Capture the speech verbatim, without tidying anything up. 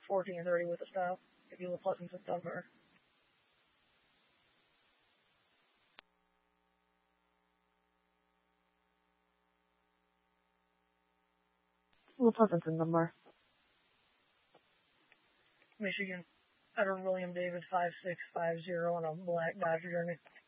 fourteen thirty with a stop. If you look Pleasanton, Dunbar. Little Pleasanton, Dunbar. Michigan. Edward William David five six five zero on a black Dodge Journey.